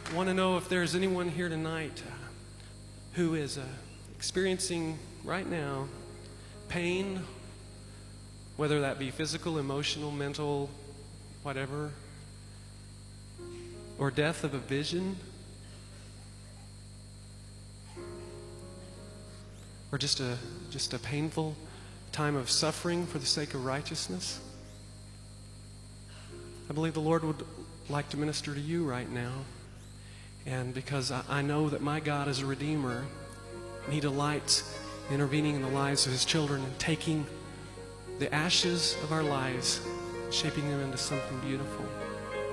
want to know if there's anyone here tonight who is experiencing right now pain, whether that be physical, emotional, mental, whatever, or death of a vision, or just a painful time of suffering for the sake of righteousness. I believe the Lord would like to minister to you right now. And because I know that my God is a Redeemer, and He delights in intervening in the lives of His children and taking the ashes of our lives, shaping them into something beautiful.